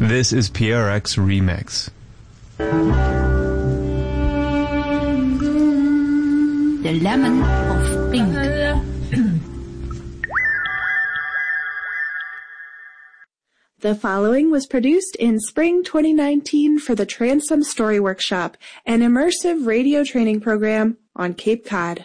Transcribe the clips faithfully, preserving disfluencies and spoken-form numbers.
This is P R X Remix. The Lemon of Pink. The following was produced in spring twenty nineteen for the Transom Story Workshop, an immersive radio training program on Cape Cod.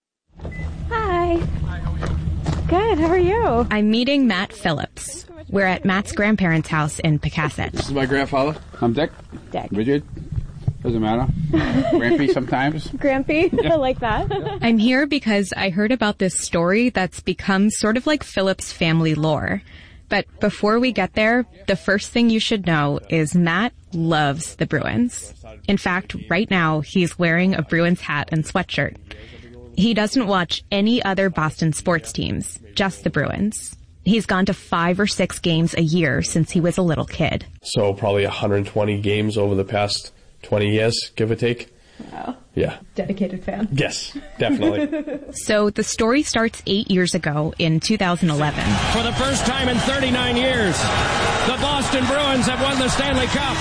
Hi. Good, how are you? I'm meeting Matt Phillips. We're at Matt's grandparents' house in Pecasset. This is my grandfather. I'm Dick. Dick. Richard. Doesn't matter. Grampy sometimes. Grampy, I like that. I'm here because I heard about this story that's become sort of like Phillips family lore. But before we get there, the first thing you should know is Matt loves the Bruins. In fact, right now, he's wearing a Bruins hat and sweatshirt. He doesn't watch any other Boston sports teams, just the Bruins. He's gone to five or six games a year since he was a little kid. So probably one hundred twenty games over the past twenty years, give or take. Wow. Yeah. Dedicated fan. Yes, definitely. So the story starts eight years ago in two thousand eleven. For the first time in thirty-nine years, the Boston Bruins have won the Stanley Cup.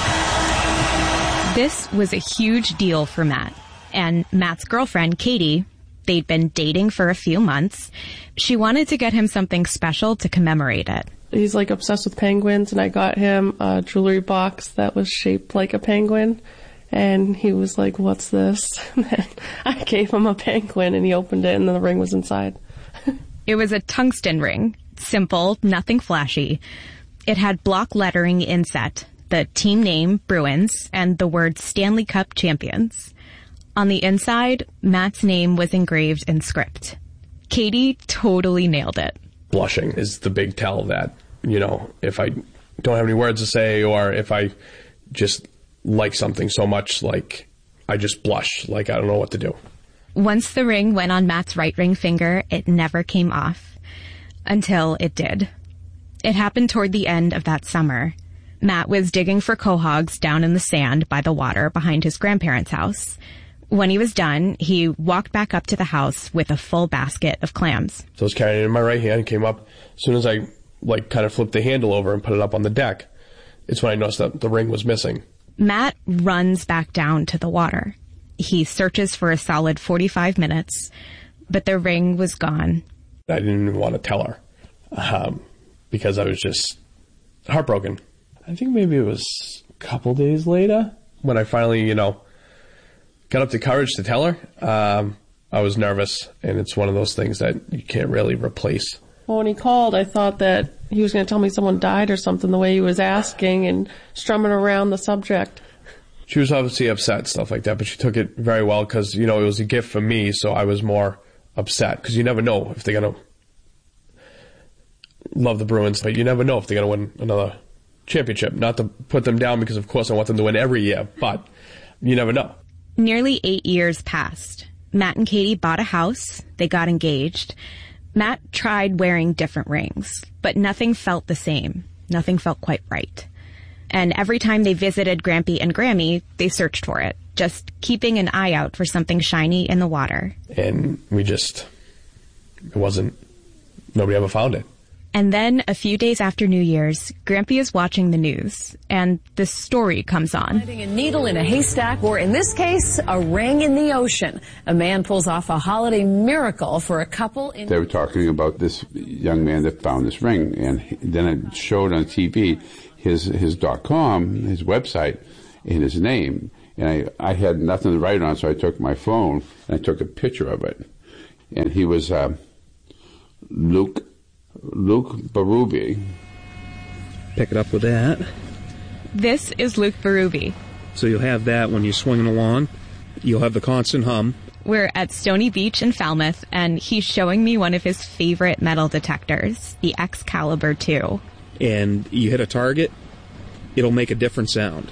This was a huge deal for Matt. And Matt's girlfriend, Katie, they'd been dating for a few months. She wanted to get him something special to commemorate it. He's like obsessed with penguins, and I got him a jewelry box that was shaped like a penguin. And he was like, "What's this?" And then I gave him a penguin, and he opened it, and then the ring was inside. It was a tungsten ring. Simple, nothing flashy. It had block lettering inset, the team name, Bruins, and the word Stanley Cup Champions. On the inside, Matt's name was engraved in script. Katie totally nailed it. Blushing is the big tell that, you know, if I don't have any words to say, or if I just like something so much, like I just blush, like I don't know what to do. Once the ring went on Matt's right ring finger, it never came off. Until it did. It happened toward the end of that summer. Matt was digging for quahogs down in the sand by the water behind his grandparents' house. When he was done, he walked back up to the house with a full basket of clams. So I was carrying it in my right hand, came up. As soon as I like kind of flipped the handle over and put it up on the deck, it's when I noticed that the ring was missing. Matt runs back down to the water. He searches for a solid forty-five minutes, but the ring was gone. I didn't even want to tell her um, because I was just heartbroken. I think maybe it was a couple days later when I finally, you know, got up the courage to tell her. Um, I was nervous, and it's one of those things that you can't really replace. Well, when he called, I thought that he was going to tell me someone died or something, the way he was asking and strumming around the subject. She was obviously upset, stuff like that, but she took it very well because, you know, it was a gift for me, so I was more upset because you never know if they're going to love the Bruins, but you never know if they're going to win another championship. Not to put them down because, of course, I want them to win every year, but you never know. Nearly eight years passed. Matt and Katie bought a house. They got engaged. Matt tried wearing different rings, but nothing felt the same. Nothing felt quite right. And every time they visited Grampy and Grammy, they searched for it, just keeping an eye out for something shiny in the water. And we just, it wasn't, nobody ever found it. And then, a few days after New Year's, Grampy is watching the news, and this story comes on. Finding a needle in a haystack, or in this case, a ring in the ocean. A man pulls off a holiday miracle for a couple in... They were talking about this young man that found this ring, and he, then it showed on T V his his .com, his website, and his name. And I, I had nothing to write on, so I took my phone, and I took a picture of it. And he was uh, Luke... Luke Berube. Pick it up with that. This is Luke Berube. So you'll have that when you're swinging along. You'll have the constant hum. We're at Stony Beach in Falmouth, and he's showing me one of his favorite metal detectors, the Excalibur two. And you hit a target, it'll make a different sound.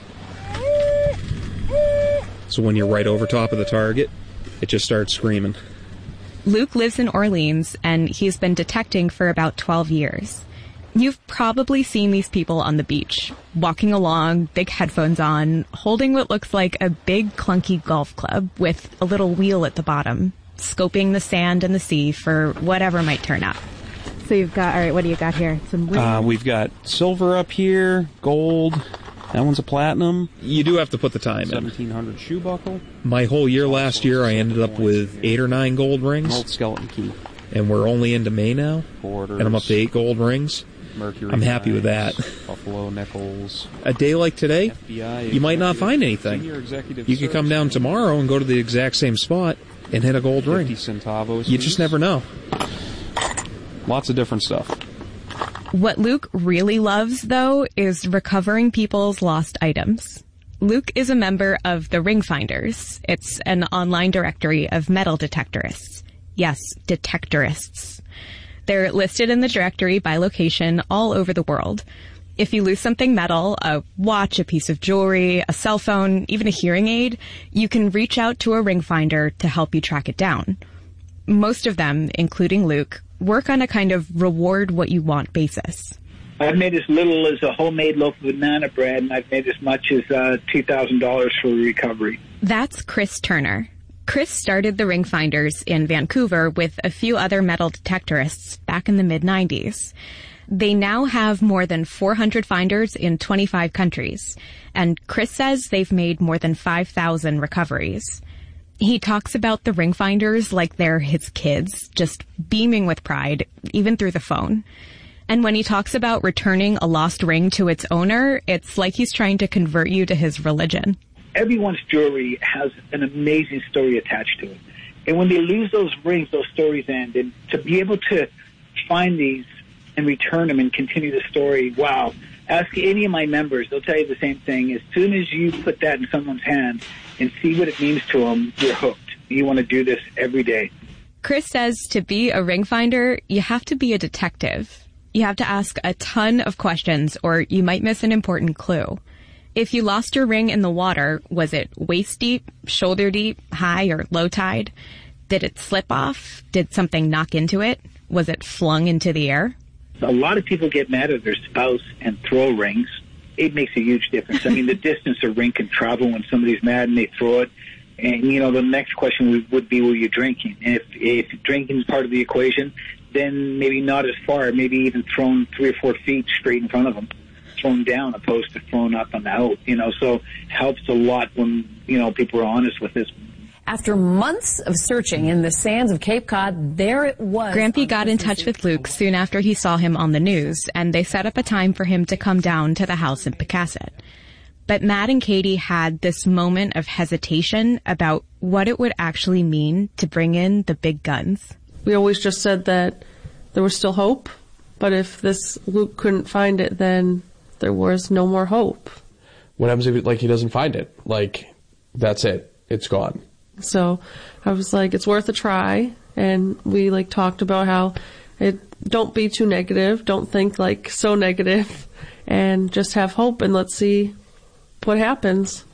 So when you're right over top of the target, it just starts screaming. Luke lives in Orleans, and he's been detecting for about twelve years. You've probably seen these people on the beach, walking along, big headphones on, holding what looks like a big clunky golf club with a little wheel at the bottom, scoping the sand and the sea for whatever might turn up. So you've got, all right, what do you got here? Some uh, we've got silver up here, gold, That one's a platinum. You do have to put the time in. seventeen hundred shoe buckle. My whole year last year, I ended up with eight or nine gold rings. Old skeleton key. And we're only into May now. Borders. And I'm up to eight gold rings. Mercury. I'm happy with that. Buffalo nickels. A day like today, F B I you might not find anything. You could come down tomorrow and go to the exact same spot and hit a gold ring. Centavos. You just never know. Lots of different stuff. What Luke really loves, though, is recovering people's lost items. Luke is a member of the Ring Finders. It's an online directory of metal detectorists. Yes, detectorists. They're listed in the directory by location all over the world. If you lose something metal, a watch, a piece of jewelry, a cell phone, even a hearing aid, you can reach out to a ring finder to help you track it down. Most of them, including Luke, work on a kind of reward what you want basis. I've made as little as a homemade loaf of banana bread, and I've made as much as uh, two thousand dollars for recovery. That's Chris Turner. Chris started the Ring Finders in Vancouver with a few other metal detectorists back in the mid nineties. They now have more than four hundred finders in twenty-five countries, and Chris says they've made more than five thousand recoveries. He talks about the Ring Finders like they're his kids, just beaming with pride, even through the phone. And when he talks about returning a lost ring to its owner, it's like he's trying to convert you to his religion. Everyone's jewelry has an amazing story attached to it. And when they lose those rings, those stories end. And to be able to find these and return them and continue the story, wow. Ask any of my members, they'll tell you the same thing. As soon as you put that in someone's hand and see what it means to them, you're hooked. You want to do this every day. Chris says to be a ring finder, you have to be a detective. You have to ask a ton of questions or you might miss an important clue. If you lost your ring in the water, was it waist deep, shoulder deep, high or low tide? Did it slip off? Did something knock into it? Was it flung into the air? A lot of people get mad at their spouse and throw rings. It makes a huge difference. I mean, the distance a ring can travel when somebody's mad and they throw it. And, you know, the next question would, would be, were you drinking? And if, if drinking is part of the equation, then maybe not as far, maybe even thrown three or four feet straight in front of them. Thrown down opposed to thrown up and out, you know, so helps a lot when, you know, people are honest with this. After months of searching in the sands of Cape Cod, there it was. Grampy got in touch with Luke soon after he saw him on the news, and they set up a time for him to come down to the house in Picasset. But Matt and Katie had this moment of hesitation about what it would actually mean to bring in the big guns. We always just said that there was still hope, but if this Luke couldn't find it, then there was no more hope. What happens if, like, he doesn't find it? Like, that's it. It's gone. So I was like, it's worth a try. And we, like, talked about how it, don't be too negative. Don't think, like, so negative. And just have hope and let's see what happens.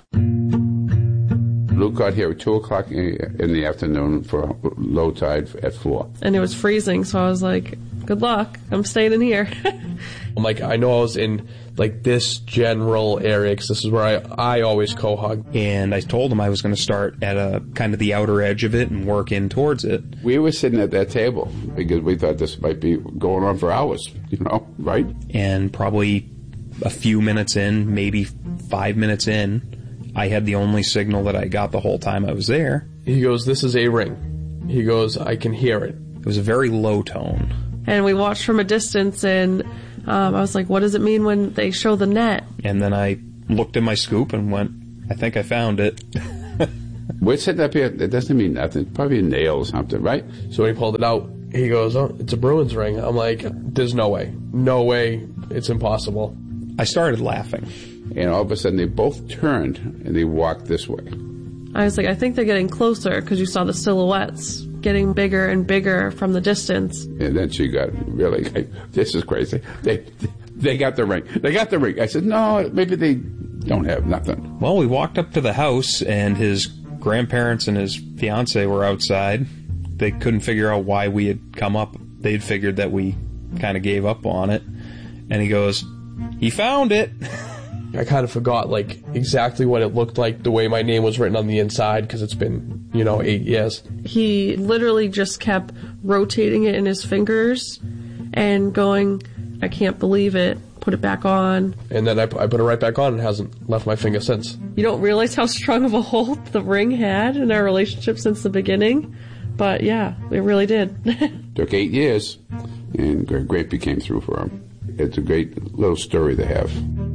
Luke got here at two o'clock in the afternoon for low tide at four. And it was freezing, so I was like, good luck. I'm staying in here. I'm like, I know I was in, like, this general area, because this is where I, I always co-hug. And I told him I was going to start at a kind of the outer edge of it and work in towards it. We were sitting at that table because we thought this might be going on for hours, you know, right? And probably a few minutes in, maybe five minutes in, I had the only signal that I got the whole time I was there. He goes, this is a ring. He goes, I can hear it. It was a very low tone. And we watched from a distance, and um, I was like, what does it mean when they show the net? And then I looked at my scoop and went, I think I found it. We're sitting up here. It doesn't mean nothing. Probably a nail or something, right? So when he pulled it out, he goes, oh, it's a Bruins ring. I'm like, there's no way. No way. It's impossible. I started laughing. And all of a sudden, they both turned and they walked this way. I was like, I think they're getting closer because you saw the silhouettes getting bigger and bigger from the distance. And then she got really, like, this is crazy. They they got the ring. They got the ring. I said, no, maybe they don't have nothing. Well, we walked up to the house, and his grandparents and his fiance were outside. They couldn't figure out why we had come up. They'd figured that we kind of gave up on it. And he goes, he found it. I kind of forgot, like, exactly what it looked like, the way my name was written on the inside, because it's been, you know, eight years. He literally just kept rotating it in his fingers and going, I can't believe it, put it back on. And then I, I put it right back on and hasn't left my finger since. You don't realize how strong of a hold the ring had in our relationship since the beginning. But yeah, it really did. Took eight years, and great became through for him. It's a great little story to have.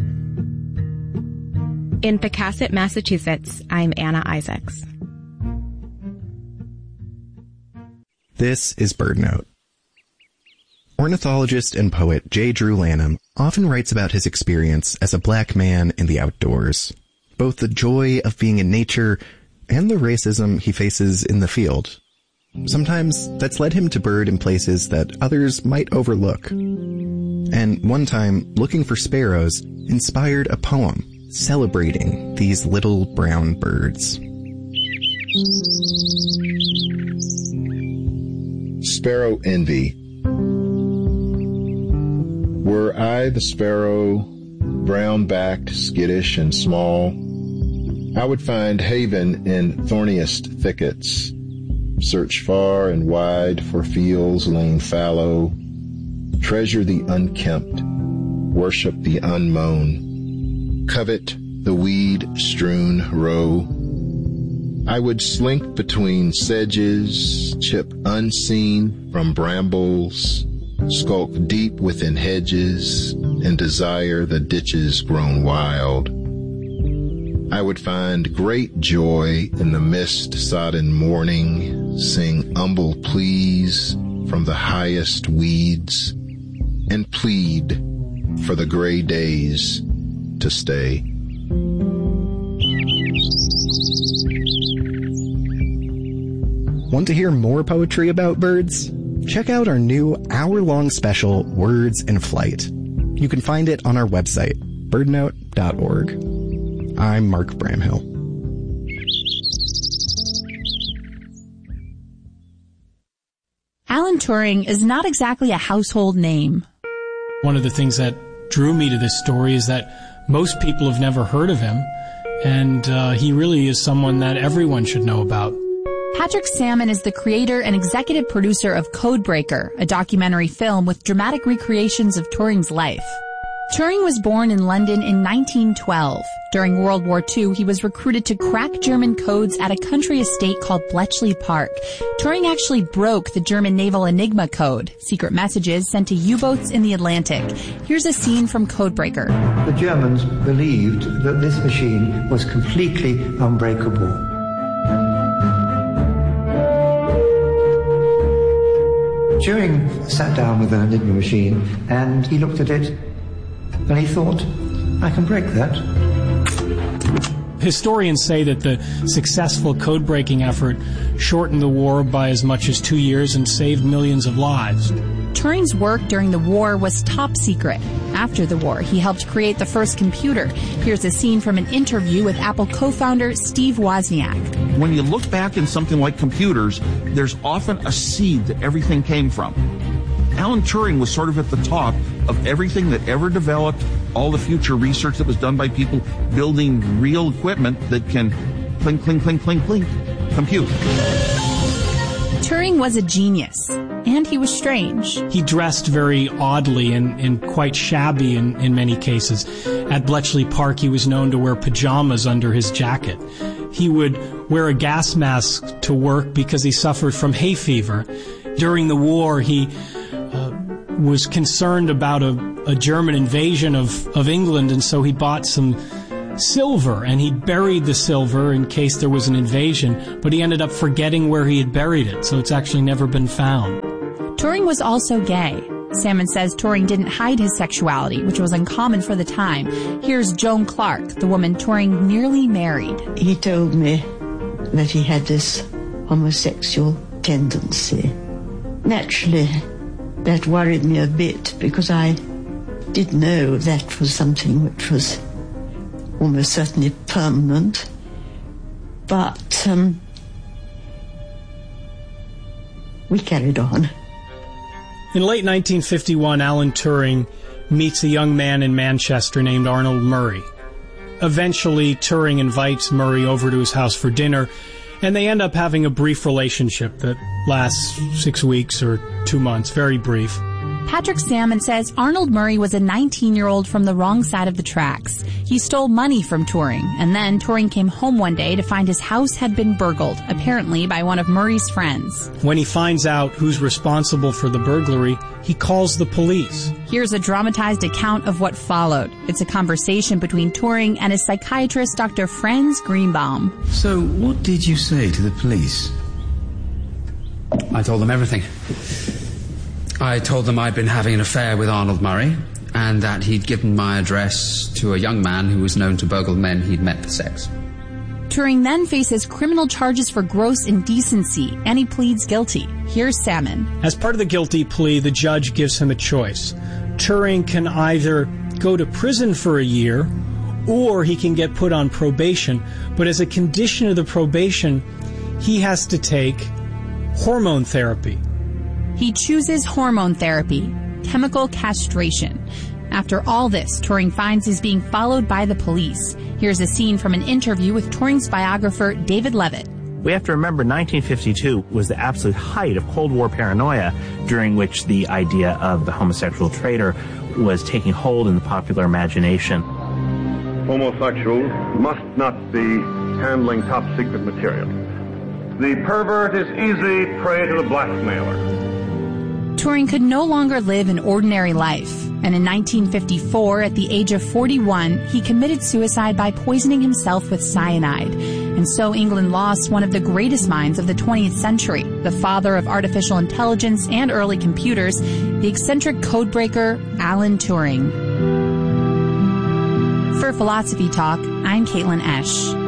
In Pecasset, Massachusetts, I'm Anna Isaacs. This is BirdNote. Ornithologist and poet J. Drew Lanham often writes about his experience as a black man in the outdoors, both the joy of being in nature and the racism he faces in the field. Sometimes that's led him to bird in places that others might overlook. And one time, looking for sparrows inspired a poem celebrating these little brown birds. Sparrow Envy. Were I the sparrow, brown-backed, skittish, and small, I would find haven in thorniest thickets, search far and wide for fields lain fallow, treasure the unkempt, worship the unmown, covet the weed-strewn row. I would slink between sedges, chip unseen from brambles, skulk deep within hedges, and desire the ditches grown wild. I would find great joy in the mist-sodden morning, sing humble pleas from the highest weeds, and plead for the gray days to stay. Want to hear more poetry about birds? Check out our new hour-long special, Words in Flight. You can find it on our website, birdnote dot org. I'm Mark Bramhill. Alan Turing is not exactly a household name. One of the things that drew me to this story is that most people have never heard of him, and uh, he really is someone that everyone should know about. Patrick Salmon is the creator and executive producer of Codebreaker, a documentary film with dramatic recreations of Turing's life. Turing was born in London in nineteen twelve. During World War Two, he was recruited to crack German codes at a country estate called Bletchley Park. Turing actually broke the German naval Enigma code, secret messages sent to U-boats in the Atlantic. Here's a scene from Codebreaker. The Germans believed that this machine was completely unbreakable. Turing sat down with an Enigma machine and he looked at it and he thought, I can break that. Historians say that the successful code-breaking effort shortened the war by as much as two years and saved millions of lives. Turing's work during the war was top secret. After the war, he helped create the first computer. Here's a scene from an interview with Apple co-founder Steve Wozniak. When you look back in something like computers, there's often a seed that everything came from. Alan Turing was sort of at the top of everything that ever developed, all the future research that was done by people building real equipment that can clink, clink, clink, clink, clink, compute. Turing was a genius, and he was strange. He dressed very oddly and, and quite shabby in, in many cases. At Bletchley Park, he was known to wear pajamas under his jacket. He would wear a gas mask to work because he suffered from hay fever. During the war, he uh, was concerned about a, a German invasion of, of England, and so he bought some silver, and he buried the silver in case there was an invasion, but he ended up forgetting where he had buried it, so it's actually never been found. Turing was also gay. Salmon says Turing didn't hide his sexuality, which was uncommon for the time. Here's Joan Clark, the woman Turing nearly married. He told me that he had this homosexual tendency. Naturally, that worried me a bit because I did know that was something which was almost certainly permanent. But um, we carried on. In late nineteen fifty-one, Alan Turing meets a young man in Manchester named Arnold Murray. Eventually, Turing invites Murray over to his house for dinner, and they end up having a brief relationship that lasts six weeks or two months, very brief. Patrick Salmon says Arnold Murray was a nineteen-year-old from the wrong side of the tracks. He stole money from Turing, and then Turing came home one day to find his house had been burgled, apparently by one of Murray's friends. When he finds out who's responsible for the burglary, he calls the police. Here's a dramatized account of what followed. It's a conversation between Turing and his psychiatrist, Doctor Franz Greenbaum. So, what did you say to the police? I told them everything. I told them I'd been having an affair with Arnold Murray, and that he'd given my address to a young man who was known to burgle men he'd met for sex. Turing then faces criminal charges for gross indecency, and he pleads guilty. Here's Salmon. As part of the guilty plea, the judge gives him a choice. Turing can either go to prison for a year, or he can get put on probation, but as a condition of the probation, he has to take hormone therapy. He chooses hormone therapy, chemical castration. After all this, Turing finds he's being followed by the police. Here's a scene from an interview with Turing's biographer, David Levitt. We have to remember nineteen fifty-two was the absolute height of Cold War paranoia, during which the idea of the homosexual traitor was taking hold in the popular imagination. Homosexuals must not be handling top-secret material. The pervert is easy prey to the blackmailer. Turing could no longer live an ordinary life, and in nineteen fifty-four, at the age of forty-one, he committed suicide by poisoning himself with cyanide. And so England lost one of the greatest minds of the twentieth century, the father of artificial intelligence and early computers, the eccentric codebreaker Alan Turing. For Philosophy Talk, I'm Caitlin Esch.